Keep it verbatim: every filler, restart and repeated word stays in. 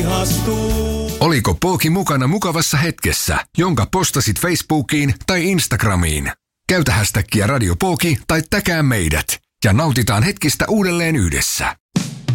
ihastuu. Oliko Pooki mukana mukavassa hetkessä, jonka postasit Facebookiin tai Instagramiin? Käytä hashtaggia Radio Pooki tai täkää meidät ja nautitaan hetkistä uudelleen yhdessä.